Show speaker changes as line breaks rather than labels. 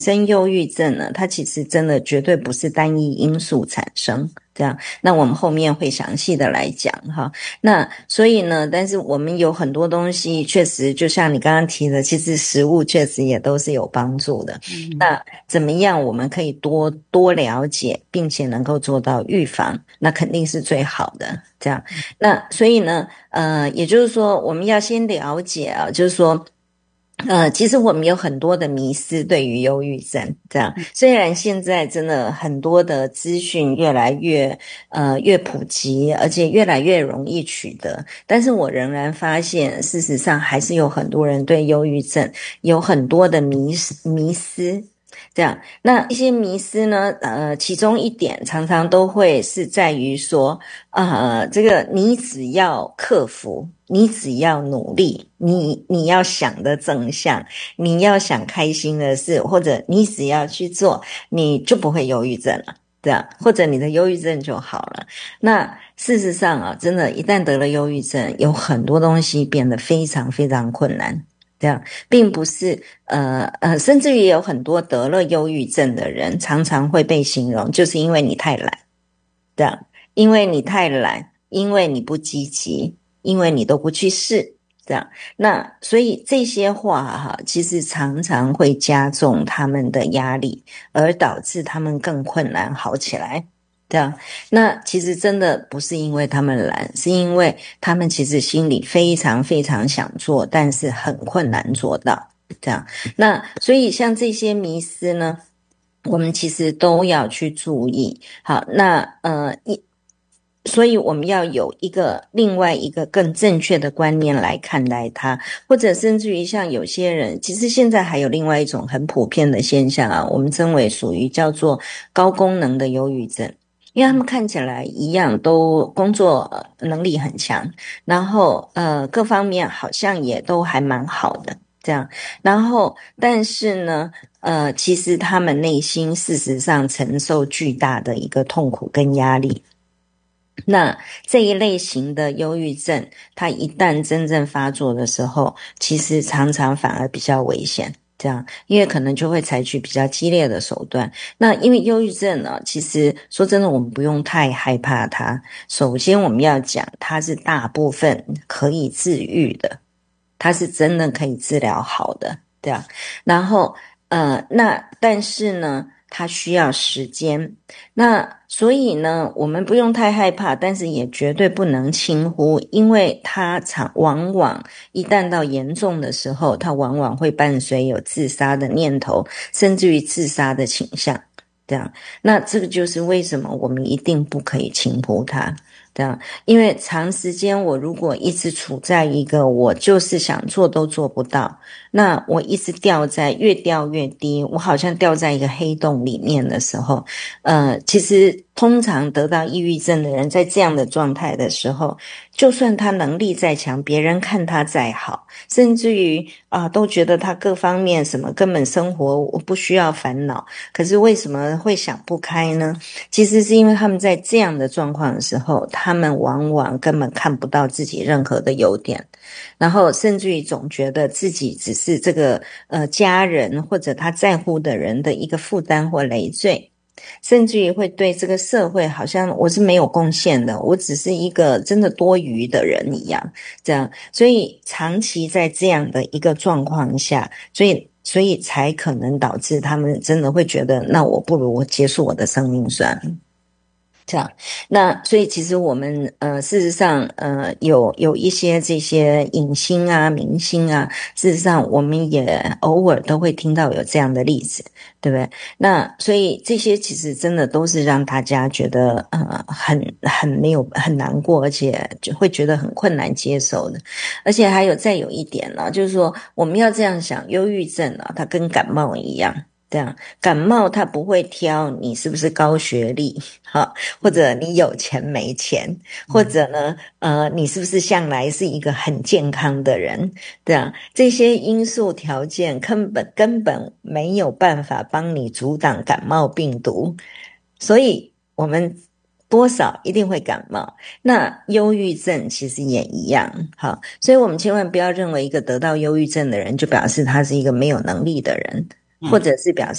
生忧郁症呢，它其实真的绝对不是单一因素产生，这样，那我们后面会详细的来讲哈。那所以呢，但是我们有很多东西确实就像你刚刚提的，其实食物确实也都是有帮助的。那怎么样我们可以多了解，并且能够做到预防，那肯定是最好的，这样。那所以呢，也就是说我们要先了解啊，就是说其实我们有很多的迷思对于忧郁症，这样。虽然现在真的很多的资讯越来越普及，而且越来越容易取得，但是我仍然发现，事实上还是有很多人对忧郁症有很多的迷思。这样，那一些迷思呢？其中一点常常都会是在于说，这个你只要克服，你只要努力，你要想的正向，你要想开心的事，或者你只要去做，你就不会忧郁症了，这样，或者你的忧郁症就好了。那事实上啊，真的，一旦得了忧郁症，有很多东西变得非常非常困难。这样，并不是甚至于也有很多得了忧郁症的人，常常会被形容就是因为你太懒，这样，因为你太懒，因为你不积极，因为你都不去试，这样。那所以这些话哈，其实常常会加重他们的压力，而导致他们更困难好起来。这样，那其实真的不是因为他们懒，是因为他们其实心里非常非常想做，但是很困难做到。这样，那所以像这些迷思呢，我们其实都要去注意。好，那所以我们要有另外一个更正确的观念来看待它，或者甚至于像有些人，其实现在还有另外一种很普遍的现象啊，我们称为属于叫做高功能的忧郁症。因为他们看起来一样都工作能力很强，然后各方面好像也都还蛮好的这样，然后但是呢其实他们内心事实上承受巨大的一个痛苦跟压力。那这一类型的忧郁症，它一旦真正发作的时候，其实常常反而比较危险。这样，因为可能就会采取比较激烈的手段。那因为忧郁症呢，其实说真的，我们不用太害怕它。首先，我们要讲它是大部分可以治愈的，它是真的可以治疗好的，这样。然后，但是呢，它需要时间。那所以呢，我们不用太害怕，但是也绝对不能轻忽，因为它往往一旦到严重的时候，它往往会伴随有自杀的念头，甚至于自杀的倾向。这样，那这个就是为什么我们一定不可以轻忽它。这样，因为长时间我如果一直处在一个我就是想做都做不到，那我一直越掉越低，我好像掉在一个黑洞里面的时候，其实通常得到抑郁症的人在这样的状态的时候，就算他能力再强，别人看他再好，甚至于都觉得他各方面什么根本生活我不需要烦恼，可是为什么会想不开呢？其实是因为他们在这样的状况的时候，他们往往根本看不到自己任何的优点，然后甚至于总觉得自己只是这个家人或者他在乎的人的一个负担或累赘，甚至于会对这个社会好像我是没有贡献的，我只是一个真的多余的人一样，这样，所以长期在这样的一个状况下，所以才可能导致他们真的会觉得，那我不如结束我的生命算了。这样，那所以其实我们事实上有一些这些影星啊、明星啊，事实上我们也偶尔都会听到有这样的例子，对不对？那所以这些其实真的都是让大家觉得很没有很难过，而且就会觉得很困难接受的。而且再有一点呢，就是说我们要这样想，忧郁症啊，它跟感冒一样。这样，感冒它不会挑你是不是高学历，哈，或者你有钱没钱，或者呢，你是不是向来是一个很健康的人，这样，这些因素条件根本没有办法帮你阻挡感冒病毒，所以我们多少一定会感冒。那忧郁症其实也一样，好，所以我们千万不要认为一个得到忧郁症的人就表示他是一个没有能力的人。或者是表示